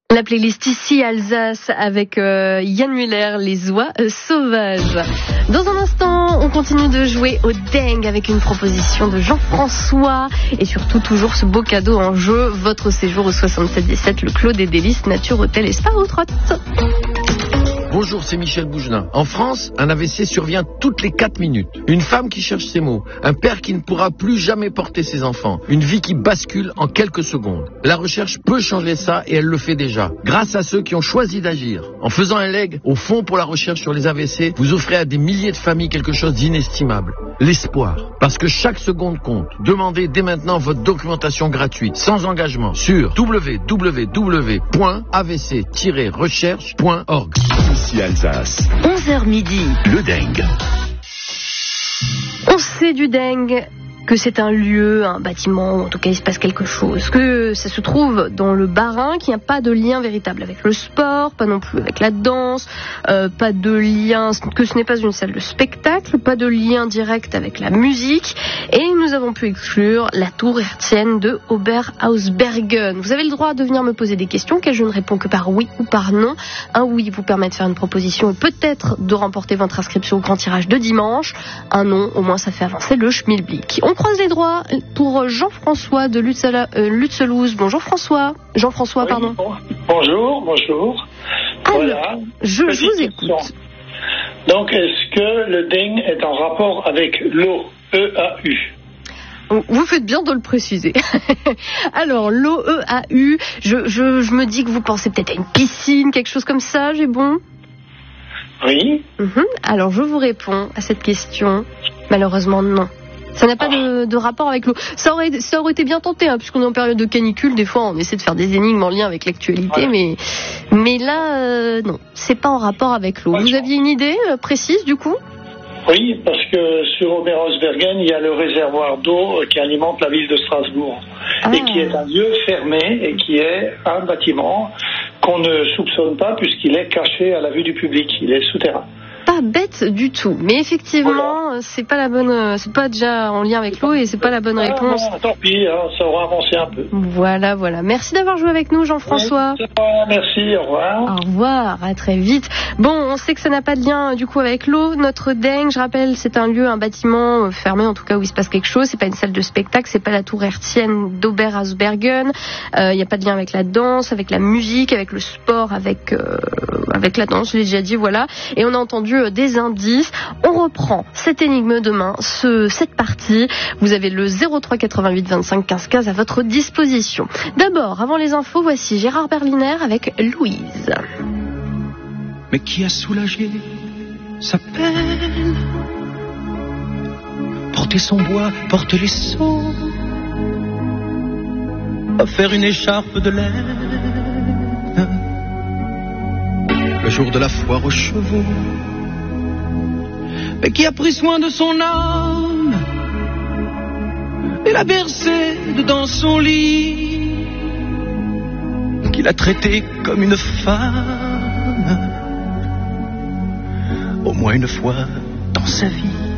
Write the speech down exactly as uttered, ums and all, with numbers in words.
La playlist ici Alsace avec euh, Yann Muller, les oies euh, sauvages. Dans un instant, on continue de jouer au dingue avec une proposition de Jean-François et surtout toujours ce beau cadeau en jeu, votre séjour au soixante-sept dix-sept, le Clos des Délices, Nature, Hôtel et Spa Outrotte. Bonjour, c'est Michel Bougelin. En France, un A V C survient toutes les quatre minutes. Une femme qui cherche ses mots, un père qui ne pourra plus jamais porter ses enfants, une vie qui bascule en quelques secondes. La recherche peut changer ça et elle le fait déjà, grâce à ceux qui ont choisi d'agir. En faisant un leg au Fonds pour la recherche sur les A V C, vous offrez à des milliers de familles quelque chose d'inestimable. L'espoir. Parce que chaque seconde compte. Demandez dès maintenant votre documentation gratuite, sans engagement, sur w w w point a v c tiret recherche point org. Ici Alsace. onze heures midi. Le dingue. On sait du dingue que c'est un lieu, un bâtiment, en tout cas il se passe quelque chose, que ça se trouve dans le Bas-Rhin, qu'il n'y a pas de lien véritable avec le sport, pas non plus avec la danse, euh, pas de lien, que ce n'est pas une salle de spectacle, pas de lien direct avec la musique, et nous avons pu exclure la tour hertzienne de Oberhausbergen. Vous avez le droit de venir me poser des questions, auxquelles je ne réponds que par oui ou par non. Un oui vous permet de faire une proposition et peut-être de remporter votre inscription au grand tirage de dimanche. Un non, au moins ça fait avancer le schmilblick. On croise les droits pour Jean-François de Lutzel- euh, Lutzelouse. Bonjour François. Jean-François, oui, pardon. Bon, bonjour, bonjour. Alors, voilà. je, je vous question. écoute. Donc, est-ce que le dingue est en rapport avec l'eau, E A U? Vous faites bien de le préciser. Alors, l'O E A U, je, je, je me dis que vous pensez peut-être à une piscine, quelque chose comme ça, j'ai bon? Oui. Mm-hmm. Alors, je vous réponds à cette question. Malheureusement, non. Ça n'a pas de, de rapport avec l'eau. Ça aurait, ça aurait été bien tenté, hein, puisqu'on est en période de canicule. Des fois, on essaie de faire des énigmes en lien avec l'actualité, ouais. mais, mais là, euh, non, c'est pas en rapport avec l'eau. Vous aviez une idée euh, précise, du coup? Oui, parce que sur Oberhausbergen, il y a le réservoir d'eau qui alimente la ville de Strasbourg, ah. et qui est un lieu fermé et qui est un bâtiment qu'on ne soupçonne pas puisqu'il est caché à la vue du public. Il est souterrain. Pas bête du tout, mais effectivement, voilà. c'est pas la bonne, c'est pas déjà en lien avec l'eau et c'est pas la bonne ah, réponse. Non, tant pis, hein, ça aura avancé un peu. Voilà, voilà. Merci d'avoir joué avec nous, Jean-François. Oui, merci, au revoir. Au revoir, à très vite. Bon, on sait que ça n'a pas de lien du coup avec l'eau. Notre dingue, je rappelle, c'est un lieu, un bâtiment fermé en tout cas où il se passe quelque chose. C'est pas une salle de spectacle, c'est pas la tour hertzienne d'Oberhausbergen. Il euh, n'y a pas de lien avec la danse, avec la musique, avec le sport, avec euh, avec la danse. Je l'ai déjà dit, voilà. Et on a entendu des indices. On reprend cette énigme demain, ce, cette partie. Vous avez le zéro trois quatre-vingt-huit vingt-cinq quinze quinze à votre disposition. D'abord, avant les infos, voici Gérard Berliner avec Louise. Mais qui a soulagé sa peine? Porter son bois, porter les seaux, à faire une écharpe de laine, le jour de la foire aux chevaux. Mais qui a pris soin de son âme et l'a bercée dans son lit, qui l'a traitée comme une femme au moins une fois dans sa vie.